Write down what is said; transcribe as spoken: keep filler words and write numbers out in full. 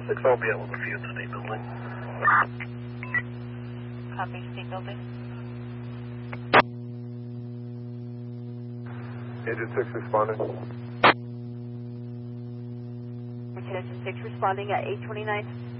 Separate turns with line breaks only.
six, I'll be able to view the state building.
Copy, state building.
Agent six responding.
Agent six responding at eight twenty-nine.